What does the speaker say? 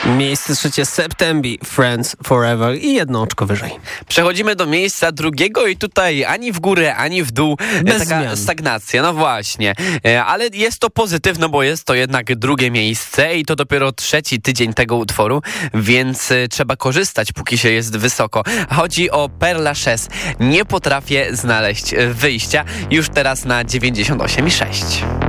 Miejsce trzecie September, Friends Forever i 1 oczko wyżej. Przechodzimy do miejsca drugiego i tutaj ani w górę, ani w dół. Bez taka zmian. stagnacja, no właśnie. Ale jest to pozytywne, bo jest to jednak drugie miejsce i to dopiero 3. tydzień tego utworu, więc trzeba korzystać, póki się jest wysoko. Chodzi o Père Lachaise. Nie potrafię znaleźć wyjścia. Już teraz na 98,6.